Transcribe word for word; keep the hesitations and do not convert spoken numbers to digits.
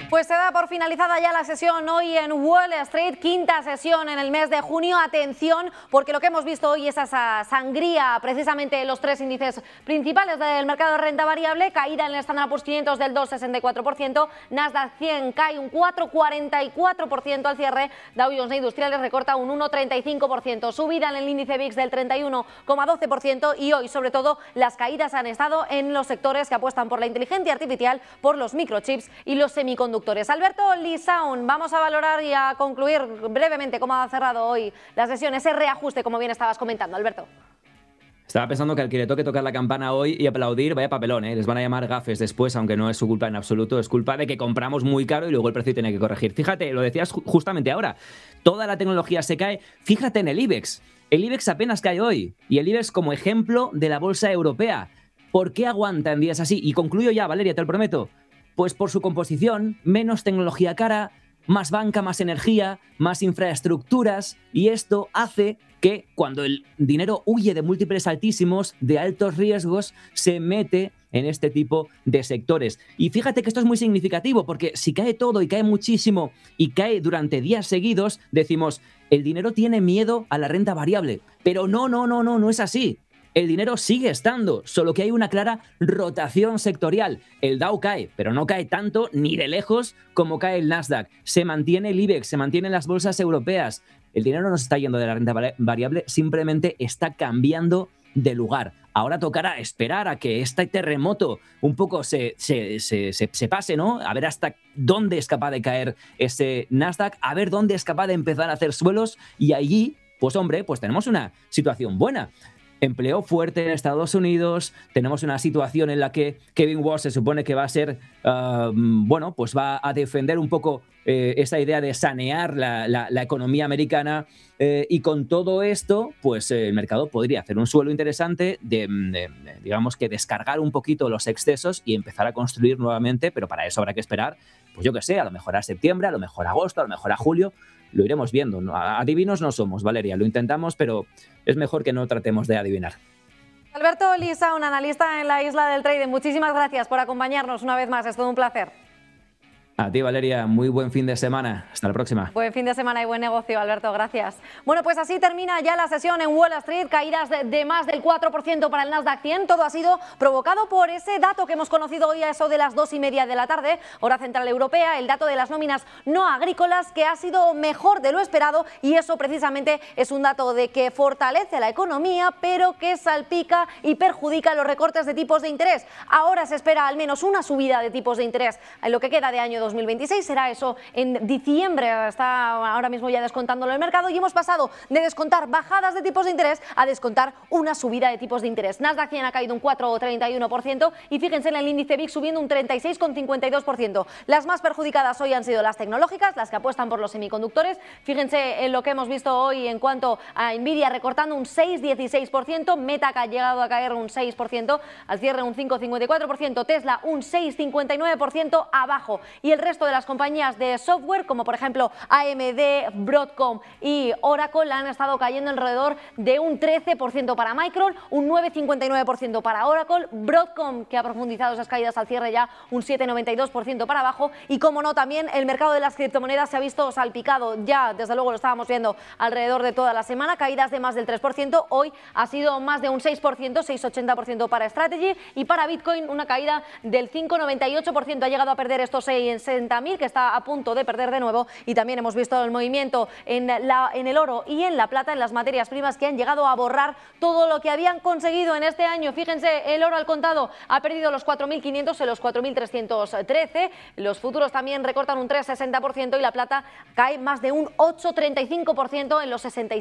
Pues se da por finalizada ya la sesión hoy en Wall Street, quinta sesión en el mes de junio. Atención, porque lo que hemos visto hoy es esa sangría precisamente en los tres índices principales del mercado de renta variable. Caída en el Standard and Poor's quinientos del dos coma sesenta y cuatro por ciento, Nasdaq cien cae un cuatro coma cuarenta y cuatro por ciento al cierre, Dow Jones de Industriales recorta un uno coma treinta y cinco por ciento, subida en el índice V I X del treinta y uno coma doce por ciento y hoy sobre todo las caídas han estado en los sectores que apuestan por la inteligencia artificial, por los microchips y los semiconductores. Alberto Lisaun, vamos a valorar y a concluir brevemente cómo ha cerrado hoy la sesión, ese reajuste como bien estabas comentando, Alberto. Estaba pensando que al que le toque tocar la campana hoy y aplaudir, vaya papelón, ¿eh? Les van a llamar gafes después, aunque no es su culpa en absoluto, es culpa de que compramos muy caro y luego el precio tiene que corregir. Fíjate, lo decías justamente ahora, toda la tecnología se cae, fíjate en el IBEX. El IBEX apenas cae hoy y el IBEX como ejemplo de la bolsa europea. ¿Por qué aguanta en días así? Y concluyo ya, Valeria, te lo prometo. Pues por su composición, menos tecnología cara, más banca, más energía, más infraestructuras, y esto hace que cuando el dinero huye de múltiples altísimos, de altos riesgos, se mete en este tipo de sectores. Y fíjate que esto es muy significativo, porque si cae todo y cae muchísimo y cae durante días seguidos, decimos, el dinero tiene miedo a la renta variable. Pero no, no, no, no, no es así. El dinero sigue estando, solo que hay una clara rotación sectorial. El Dow cae, pero no cae tanto ni de lejos como cae el Nasdaq. Se mantiene el IBEX, se mantienen las bolsas europeas. El dinero no se está yendo de la renta variable, simplemente está cambiando de lugar. Ahora tocará esperar a que este terremoto un poco se, se, se, se, se pase, ¿no? A ver hasta dónde es capaz de caer ese Nasdaq, a ver dónde es capaz de empezar a hacer suelos, y allí, pues hombre, pues tenemos una situación buena. Empleo fuerte en Estados Unidos, tenemos una situación en la que Kevin Warsh se supone que va a ser, uh, bueno, pues va a defender un poco eh, esa idea de sanear la, la, la economía americana, eh, y con todo esto, pues eh, el mercado podría hacer un suelo interesante de, de, de, digamos que descargar un poquito los excesos y empezar a construir nuevamente, pero para eso habrá que esperar, pues yo qué sé, a lo mejor a septiembre, a lo mejor a agosto, a lo mejor a julio. Lo iremos viendo. Adivinos no somos, Valeria, lo intentamos, pero es mejor que no tratemos de adivinar. Alberto Lisaun, analista en la Isla del Trading, muchísimas gracias por acompañarnos una vez más, es todo un placer. A ti, Valeria, muy buen fin de semana. Hasta la próxima. Buen fin de semana y buen negocio, Alberto, gracias. Bueno, pues así termina ya la sesión en Wall Street, caídas de, de más del cuatro por ciento para el Nasdaq cien. Todo ha sido provocado por ese dato que hemos conocido hoy a eso de las dos y media de la tarde, hora central europea, el dato de las nóminas no agrícolas, que ha sido mejor de lo esperado, y eso precisamente es un dato de que fortalece la economía, pero que salpica y perjudica los recortes de tipos de interés. Ahora se espera al menos una subida de tipos de interés en lo que queda de año dos mil veintiséis, será eso en diciembre, está ahora mismo ya descontándolo el mercado, y hemos pasado de descontar bajadas de tipos de interés a descontar una subida de tipos de interés. Nasdaq cien ha caído un cuatro coma treinta y uno por ciento y fíjense en el índice V I X subiendo un treinta y seis coma cincuenta y dos por ciento. Las más perjudicadas hoy han sido las tecnológicas, las que apuestan por los semiconductores. Fíjense en lo que hemos visto hoy en cuanto a Nvidia recortando un seis coma dieciséis por ciento, Meta que ha llegado a caer un seis por ciento, al cierre un cinco coma cincuenta y cuatro por ciento, Tesla un seis coma cincuenta y nueve por ciento abajo, y el resto de las compañías de software, como por ejemplo A M D, Broadcom y Oracle, han estado cayendo alrededor de un trece por ciento para Micron, un nueve coma cincuenta y nueve por ciento para Oracle, Broadcom, que ha profundizado esas caídas al cierre ya un siete coma noventa y dos por ciento para abajo, y como no, también el mercado de las criptomonedas se ha visto salpicado, ya desde luego lo estábamos viendo alrededor de toda la semana, caídas de más del tres por ciento, hoy ha sido más de un seis por ciento, seis coma ochenta por ciento para Strategy, y para Bitcoin una caída del cinco coma noventa y ocho por ciento, ha llegado a perder estos sesenta mil que está a punto de perder de nuevo, y también hemos visto el movimiento en, la, en el oro y en la plata, en las materias primas, que han llegado a borrar todo lo que habían conseguido en este año. Fíjense, el oro al contado ha perdido los cuatro mil quinientos en los cuatro mil trescientos trece, los futuros también recortan un tres coma sesenta por ciento y la plata cae más de un ocho coma treinta y cinco por ciento en los sesenta y